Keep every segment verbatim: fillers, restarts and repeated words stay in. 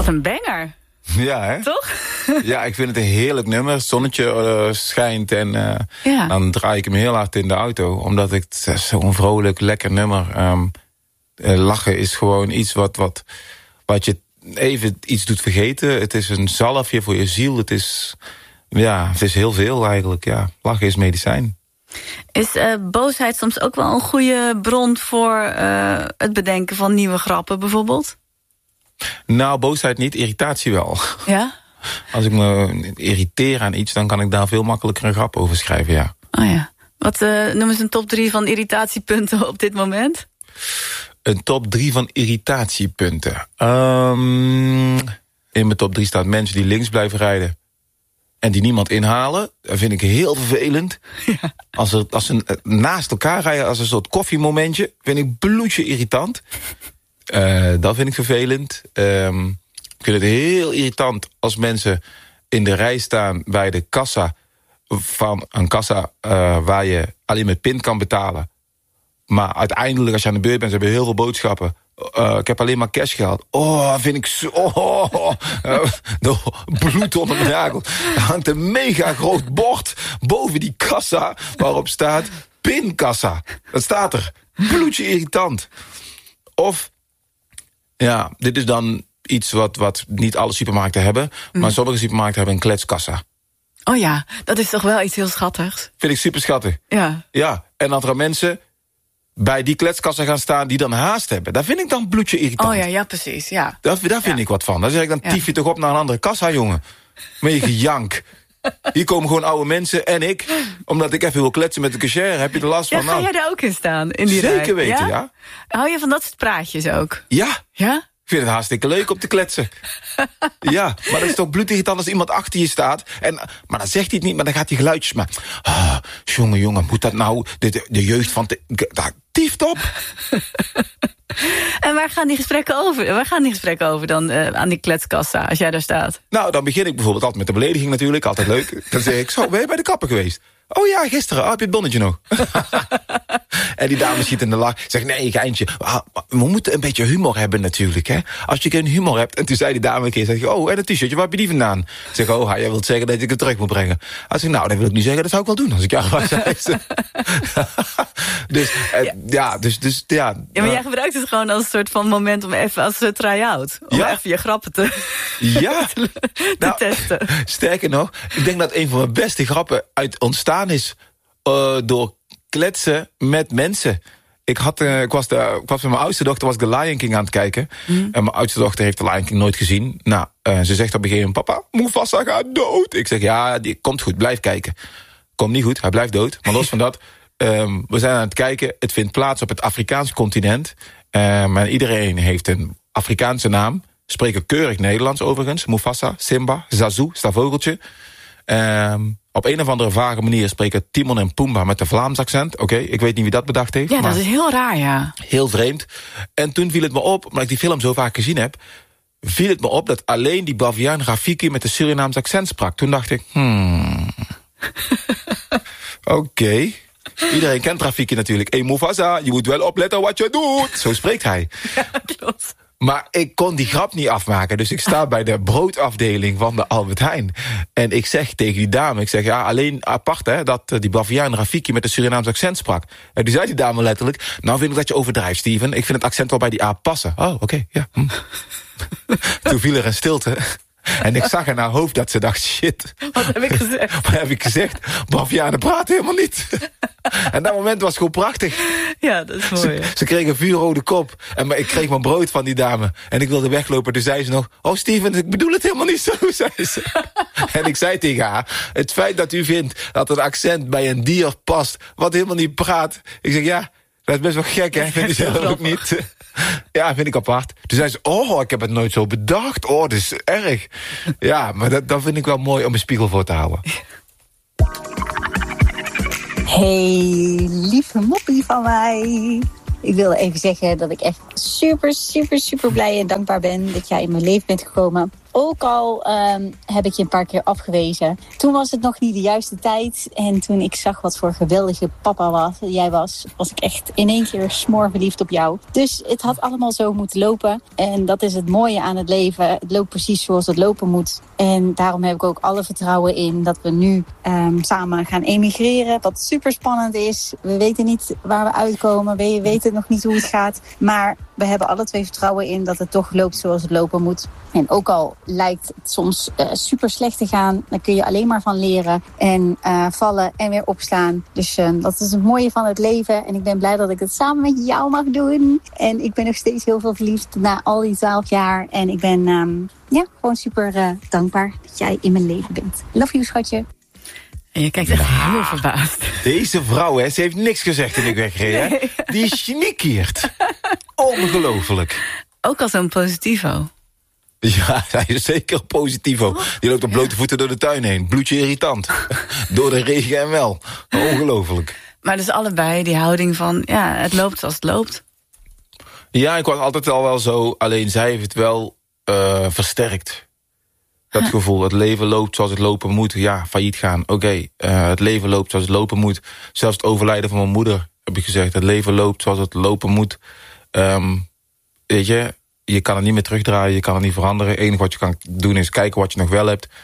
Wat een banger. Ja, hè? Toch? Ja, ik vind het een heerlijk nummer. Het zonnetje uh, schijnt en uh, ja. dan draai ik hem heel hard in de auto. Omdat ik het zo'n vrolijk, lekker nummer. Um, uh, lachen is gewoon iets wat, wat, wat je even iets doet vergeten. Het is een zalfje voor je ziel. Het is, ja, het is heel veel eigenlijk. Ja. Lachen is medicijn. Is uh, boosheid soms ook wel een goede bron voor uh, het bedenken van nieuwe grappen bijvoorbeeld? Nou, boosheid niet, irritatie wel. Ja? Als ik me irriteer aan iets, dan kan ik daar veel makkelijker een grap over schrijven, ja. Oh ja. Wat uh, noemen ze een top drie van irritatiepunten op dit moment? Een top drie van irritatiepunten. Um, in mijn top drie staat mensen die links blijven rijden en die niemand inhalen. Dat vind ik heel vervelend. Ja. Als, er, als ze naast elkaar rijden als een soort koffiemomentje, vind ik bloedje irritant. Uh, dat vind ik vervelend. Um, ik vind het heel irritant als mensen in de rij staan bij de kassa van een kassa uh, waar je alleen met pin kan betalen. Maar uiteindelijk, als je aan de beurt bent, ze hebben heel veel boodschappen. Uh, ik heb alleen maar cash gehad. Oh, vind ik zo... Oh, oh, uh, bloed onder mijn nagel. Er hangt een mega groot bord boven die kassa waarop staat pinkassa. Dat staat er. Bloedje irritant. Of, ja, dit is dan iets wat, wat niet alle supermarkten hebben. Mm. Maar sommige supermarkten hebben een kletskassa. Oh ja, dat is toch wel iets heel schattigs. Vind ik super schattig. Ja. Ja, en dat er mensen bij die kletskassa gaan staan die dan haast hebben. Daar vind ik dan bloedje irritant. Oh ja, ja, precies, ja. Daar, daar vind ja. ik wat van. Dan zeg ik, dan tief je ja. toch op naar een andere kassa, jongen. Met je gejank. Hier komen gewoon oude mensen en ik. Omdat ik even wil kletsen met de cashier. Heb je er last van? Ja, ga nou, jij daar ook in staan? In die zeker rij? weten, ja? ja? Hou je van dat soort praatjes ook? Ja. Ja? Ik vind het hartstikke leuk om te kletsen. Ja, maar dat is toch bloedirritant als iemand achter je staat. En, maar dan zegt hij het niet, maar dan gaat hij geluidjes maar. Ah, jongen, jongen, moet dat nou de, de, de jeugd van... Te, daar tieft op. En waar gaan die gesprekken over? Waar gaan die gesprekken over dan uh, aan die kletskassa, als jij daar staat? Nou, dan begin ik bijvoorbeeld altijd met de belediging natuurlijk. Altijd leuk. Dan zeg ik, zo, ben je bij de kapper geweest? Oh ja, gisteren. Oh, heb je het bonnetje nog? En die dame schiet in de lach. Zegt, nee, geintje. Ah, we moeten een beetje humor hebben natuurlijk, hè. Als je geen humor hebt. En toen zei die dame een keer, zeg ik, oh, en een t-shirtje, waar heb je die vandaan? Ik zeg, oh, jij wilt zeggen dat ik het terug moet brengen. Hij zegt, nou, dat wil ik niet zeggen, dat zou ik wel doen. Als ik jou was. Dus, eh, ja. ja, dus, dus, ja. Ja, maar jij gebruikt het gewoon als een soort van moment om even als uh, try-out. Om ja. even je grappen te, ja. te, te nou, testen. Sterker nog, ik denk dat een van mijn beste grappen uit ontstaan is uh, door kletsen met mensen. Ik, had, uh, ik, was de, ik was met mijn oudste dochter was ik de Lion King aan het kijken. Mm. En mijn oudste dochter heeft de Lion King nooit gezien. Nou, uh, ze zegt op een gegeven moment, papa, Mufasa gaat dood. Ik zeg, ja, die komt goed, blijf kijken. Komt niet goed, hij blijft dood. Maar los van dat, um, we zijn aan het kijken. Het vindt plaats op het Afrikaanse continent. Um, en iedereen heeft een Afrikaanse naam. Spreken keurig Nederlands overigens. Mufasa, Simba, Zazu, is dat vogeltje. Um, op een of andere vage manier spreken Timon en Pumbaa met een Vlaams accent. Oké, okay, ik weet niet wie dat bedacht heeft. Ja, maar dat is heel raar, ja. Heel vreemd. En toen viel het me op, omdat ik die film zo vaak gezien heb, viel het me op dat alleen die baviaan Rafiki met een Surinaams accent sprak. Toen dacht ik, hmm... Oké. Okay. Iedereen kent Rafiki natuurlijk. Hey Mufasa, je moet wel opletten wat je doet. Zo spreekt hij. Ja, klopt. Maar ik kon die grap niet afmaken. Dus ik sta bij de broodafdeling van de Albert Heijn. En ik zeg tegen die dame, ik zeg, ja, alleen apart hè, dat die baviaan Rafiki met een Surinaams accent sprak. En toen zei die dame letterlijk, nou vind ik dat je overdrijft, Steven. Ik vind het accent wel bij die aap passen. Oh, oké, okay, ja. Hm. Toen viel er een stilte. En ik zag in haar hoofd dat ze dacht, shit. Wat heb ik gezegd? Wat heb ik gezegd? Bavianen praten helemaal niet. En dat moment was gewoon prachtig. Ja, dat is mooi. Ze, ze kreeg een vuurrode kop. En maar ik kreeg mijn brood van die dame. En ik wilde weglopen. Toen zei ze nog, oh Steven, ik bedoel het helemaal niet zo, zei ze. En ik zei tegen haar, het feit dat u vindt dat een accent bij een dier past, wat helemaal niet praat. Ik zeg, ja, dat is best wel gek, hè? Vind je zelf ook niet? Ja, vind ik apart. Toen zei ze, oh, ik heb het nooit zo bedacht. Oh, dat is erg. Ja, maar dat, dat vind ik wel mooi om een spiegel voor te houden. Hey, lieve moppie van mij. Ik wilde even zeggen dat ik echt super, super, super blij en dankbaar ben dat jij in mijn leven bent gekomen. ook al um, heb ik je een paar keer afgewezen. Toen was het nog niet de juiste tijd. En toen ik zag wat voor geweldige papa was, jij was, was ik echt in één keer smoorverliefd op jou. Dus het had allemaal zo moeten lopen. En dat is het mooie aan het leven. Het loopt precies zoals het lopen moet. En daarom heb ik ook alle vertrouwen in dat we nu um, samen gaan emigreren. Wat super spannend is. We weten niet waar we uitkomen. We weten nog niet hoe het gaat. Maar we hebben alle twee vertrouwen in dat het toch loopt zoals het lopen moet. En ook al lijkt het soms uh, super slecht te gaan, dan kun je alleen maar van leren. En uh, vallen en weer opstaan. Dus uh, dat is het mooie van het leven. En ik ben blij dat ik het samen met jou mag doen. En ik ben nog steeds heel veel verliefd na al die twaalf jaar. En ik ben um, ja, gewoon super uh, dankbaar dat jij in mijn leven bent. Love you, schatje. En je kijkt echt nou, heel verbaasd. Deze vrouw, hè, ze heeft niks gezegd toen ik wegreed. Nee. Die snikkeert. Ongelooflijk. Ook al zo'n positivo. Ja, hij is zeker positivo. Die loopt op blote voeten door de tuin heen. Bloedje irritant. Door de regen en wel. Ongelooflijk. Maar dus allebei die houding van, ja, het loopt zoals het loopt. Ja, ik was altijd al wel zo. Alleen zij heeft het wel uh, versterkt. Dat gevoel, het leven loopt zoals het lopen moet. Ja, failliet gaan, oké. Okay. Uh, het leven loopt zoals het lopen moet. Zelfs het overlijden van mijn moeder, heb ik gezegd. Het leven loopt zoals het lopen moet. Um, weet je, je kan het niet meer terugdraaien. Je kan het niet veranderen. Het enige wat je kan doen is kijken wat je nog wel hebt.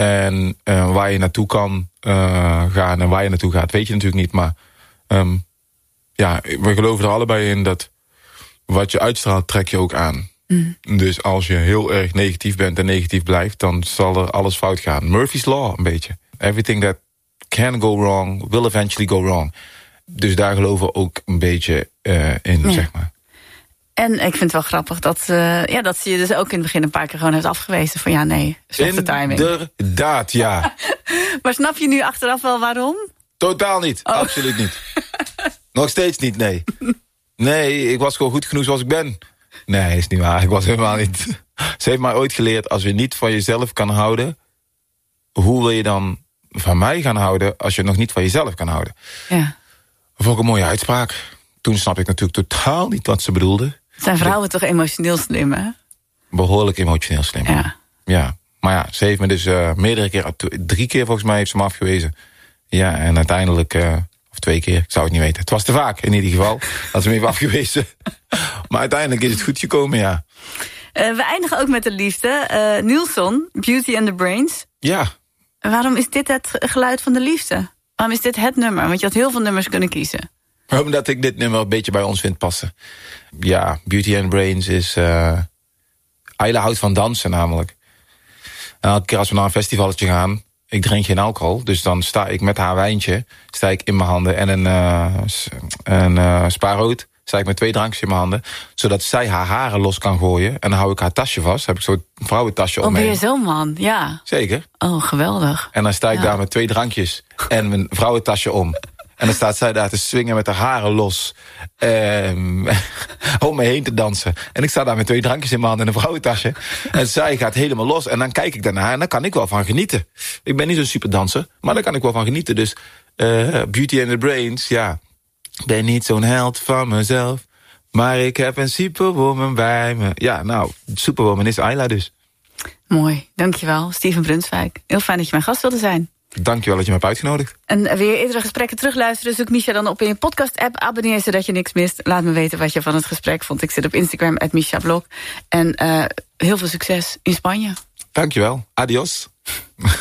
En uh, waar je naartoe kan uh, gaan en waar je naartoe gaat, weet je natuurlijk niet. Maar um, ja, we geloven er allebei in dat wat je uitstraalt, trek je ook aan. Mm. Dus als je heel erg negatief bent en negatief blijft, dan zal er alles fout gaan. Murphy's Law, een beetje. Everything that can go wrong, will eventually go wrong. Dus daar geloven we ook een beetje uh, in, ja. zeg maar. En ik vind het wel grappig dat, uh, ja, dat ze je dus ook in het begin een paar keer gewoon heeft afgewezen. Van ja, nee, slechte timing. Inderdaad, ja. Maar snap je nu achteraf wel waarom? Totaal niet, oh. Absoluut niet. Nog steeds niet, nee. Nee, ik was gewoon goed genoeg zoals ik ben. Nee, dat is niet waar. Ik was helemaal niet. Ze heeft mij ooit geleerd, als je niet van jezelf kan houden, hoe wil je dan van mij gaan houden als je nog niet van jezelf kan houden? Ja. Dat vond ik een mooie uitspraak. Toen snap ik natuurlijk totaal niet wat ze bedoelde. Zijn vrouwen toch emotioneel slim, hè? Behoorlijk emotioneel slim. Ja. Ja. Maar ja, ze heeft me dus uh, meerdere keer, drie keer volgens mij heeft ze me afgewezen. Ja, en uiteindelijk, uh, of twee keer, ik zou het niet weten. Het was te vaak in ieder geval, dat ze me heeft afgewezen. Maar uiteindelijk is het goed gekomen, ja. Uh, we eindigen ook met de liefde. Uh, Nilsson, Beauty and the Brains. Ja. Waarom is dit het geluid van de liefde? Waarom is dit het nummer? Want je had heel veel nummers kunnen kiezen. Omdat ik dit nummer een beetje bij ons vind passen. Ja, Beauty and Brains is... Uh, Ayla houdt van dansen namelijk. En elke keer als we naar een festivalletje gaan, ik drink geen alcohol, dus dan sta ik met haar wijntje, sta ik in mijn handen en een, uh, een uh, spaarrood, sta ik met twee drankjes in mijn handen, zodat zij haar haren los kan gooien. En dan hou ik haar tasje vast, heb ik zo'n vrouwentasje oh, om me heen. Ben je zo'n man, ja. Zeker. Oh, geweldig. En dan sta ik ja. daar met twee drankjes en mijn vrouwentasje om. En dan staat zij daar te swingen met haar haren los. Um, om me heen te dansen. En ik sta daar met twee drankjes in mijn hand en een vrouwentasje. En zij gaat helemaal los. En dan kijk ik daarna en daar kan ik wel van genieten. Ik ben niet zo'n super danser, maar daar kan ik wel van genieten. Dus uh, Beauty and the Brains, ja. Ik ben niet zo'n held van mezelf. Maar ik heb een superwoman bij me. Ja, nou, superwoman is Ayla dus. Mooi, dankjewel. Steven Brunswijk. Heel fijn dat je mijn gast wilde zijn. Dankjewel dat je me hebt uitgenodigd. En weer eerdere gesprekken terugluisteren. Zoek Misha dan op in je podcast-app. Abonneer zodat je niks mist. Laat me weten wat je van het gesprek vond. Ik zit op Instagram, at Misha Blok. En uh, heel veel succes in Spanje. Dankjewel. Adios.